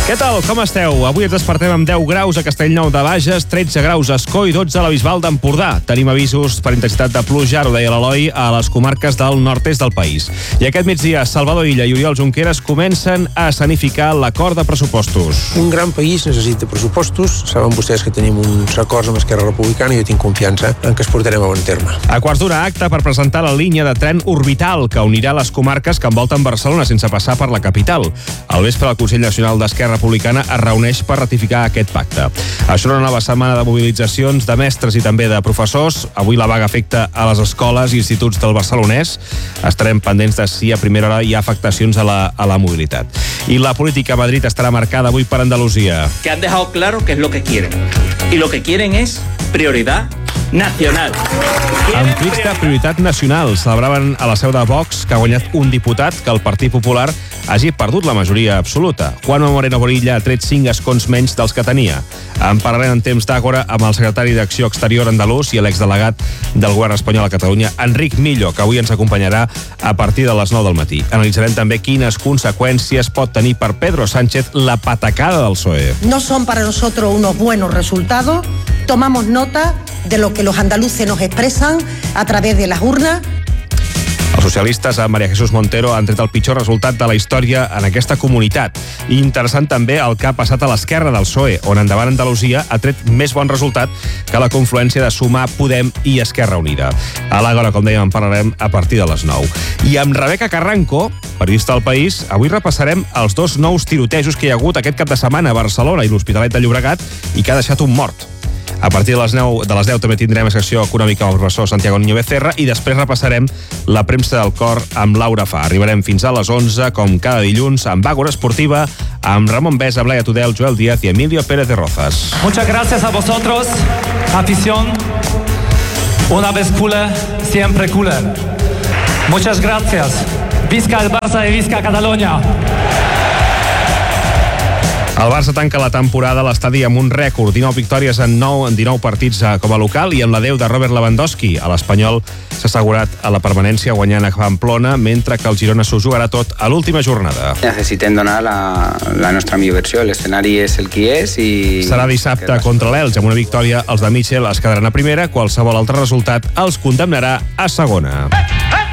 Què tal? Com esteu? Avui ens despertem amb 10 graus a Castellnou de Bages, 13 graus a Escó i 12 a la Bisbal d'Empordà. Tenim avisos per intensitat de pluja, ara ho deia l'Eloi, a les comarques del nord-est del país. I aquest migdia, Salvador Illa i Oriol Junqueras comencen a escenificar l'acord de pressupostos. Un gran país necessita pressupostos. Saben vostès que tenim uns acords amb Esquerra Republicana i jo tinc confiança en que es portarem a bon terme. A quarts d'hora, acte per presentar la línia de tren orbital que unirà les comarques que envolten Barcelona sense passar per la capital. Al vespre, el Consell Nacional d'Esquerra Republicana es reuneix per ratificar aquest pacte. Això una nova setmana de mobilitzacions de mestres i també de professors. Avui la vaga afecta a les escoles i instituts del Barcelonès. Estarem pendents de si a primera hora hi ha afectacions a la mobilitat. I la política a Madrid estarà marcada avui per Andalusia. Que han dejado claro qué es lo que quieren. Y lo que quieren es prioridad nacional. Amb crits de prioritat nacional celebraven a la seu de Vox que ha guanyat un diputat que el Partit Popular hagi perdut la majoria absoluta. Juanma Moreno Bonilla ha tret 5 escons menys dels que tenia. En parlarem en temps d'Àgora amb el secretari d'Acció Exterior andalús i l'exdelegat del govern espanyol a Catalunya, Enric Millo, que avui ens acompanyarà a partir de les 9 del matí. Analitzarem també quines conseqüències pot tenir per Pedro Sánchez la patacada del PSOE. No son para nosotros unos buenos resultados. Tomamos nota de lo que los andaluces nos expresan a través de las urnas. Els socialistes a María Jesús Montero han tret el pitjor resultat de la història en aquesta comunitat. I interessant també el que ha passat a l'esquerra del PSOE, on Endavant Andalusia ha tret més bon resultat que la confluència de Sumar, Podem i Esquerra Unida. A l'Àgora, com dèiem, en parlarem a partir de les 9. I amb Rebeca Carranco, periodista del País, avui repassarem els 2 nous tirotejos que hi ha hagut aquest cap de setmana a Barcelona i l'Hospitalet de Llobregat i que ha deixat un mort. A partir de les 10 també tindrem secció econòmica amb el professor Santiago Niño Becerra i després repassarem la premsa del cor amb Laura Fa. Arribarem fins a les 11, com cada dilluns, amb Àgora Esportiva, amb Ramon Besa, Blaya Tudel, Joel Díaz i Emilio Pérez de Rozas. Muchas gracias a vosotros, afición. Una vez culé, siempre culé. Muchas gracias. Visca el Barça y visca Catalunya. El Barça tanca la temporada a l'estadi amb un rècord, 19 victòries en 19 partits com a local i amb la 10 de Robert Lewandowski. A l'Espanyol s'ha assegurat a la permanència guanyant a Pamplona, mentre que el Girona s'ho jugarà tot a l'última jornada. Necessitem donar la nostra millor versió, l'escenari és el que és i... Serà dissabte contra l'Elx. Amb una victòria, els de Mitchell es quedaran a primera, qualsevol altre resultat els condemnarà a segona.